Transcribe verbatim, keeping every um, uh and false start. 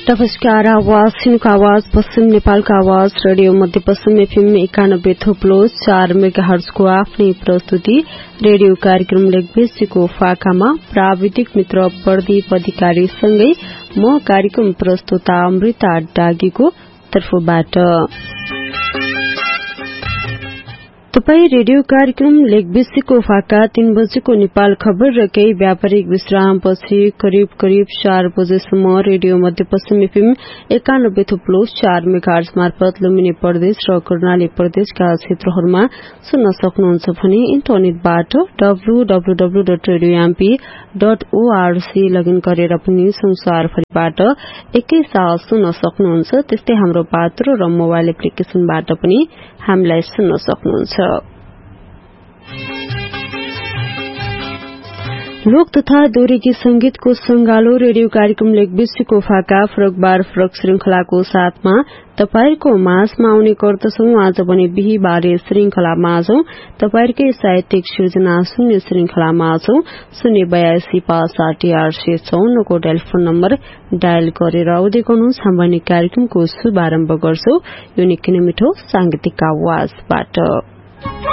नमस्कार। आवाज सिनुको आवाज पश्चिम नेपालको आवाज रेडियो मध्यपश्चिम एफएम एकानब्बे थोप्लो चार मेगाहर्जको आफ्नै प्रस्तुति रेडियो कार्यक्रम लेखबेसीको फाकामा प्राविधिक मित्र प्रदीप अधिकारीसँगै म कार्यक्रम प्रस्तुता अमृता डागीको तर्फबाट तपाई रेडियो कार्यक्रम लेखबेसीको फाका तीन बजेको नेपाल खबर र केही व्यापारिक विश्रामपछि करिब करिब चार बजेसम्म रेडियो मध्यपश्चिम एफएम एकानब्बे थुप्लो चार मेगाहर्ज मार्फत लुम्बिनी प्रदेश र कर्णाली प्रदेशका क्षेत्रहरूमा सुन्न सक्नुहुन्छ भने इन्टरनेटबाट W W W dot radio MP dot ORG login गरेर पनि संसारभरिबाट एकैसाथ सुन्न सक्नुहुन्छ। त्यस्तै हाम्रो पात्र र मोबाइल एप्लिकेशनबाट पनि हामीलाई सुन्न सक्नुहुन्छ। लोक तथा दोहोरी संगीतको संगालो रेडियो कार्यक्रम लेखबेसीको फाका फरकबार फरक श्रृंखलाको साथमा तपाईहरुको माझमा आउने गर्दछौं। आज भने बिहीबारे श्रृंखलामा आजौ तपाईहरुकै साहित्यिक सृजना सुन्ने श्रृंखलामा आजौ शून्य बयासी पाँच साठी आठ सय चौन्न को टेलिफोन नम्बर डायल गरेर आउँदै गर्नुहोस्। हामी कार्यक्रमको शुभारम्भ गर्छौं यो निकै नै मिठो सांगीतिक आवाजबाट।